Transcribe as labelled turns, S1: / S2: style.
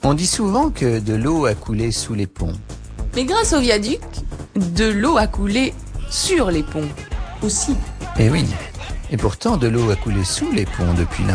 S1: On dit souvent que de l'eau a coulé sous les ponts.
S2: Mais grâce au viaduc, de l'eau a coulé sur les ponts aussi.
S1: Eh oui, et pourtant de l'eau a coulé sous les ponts depuis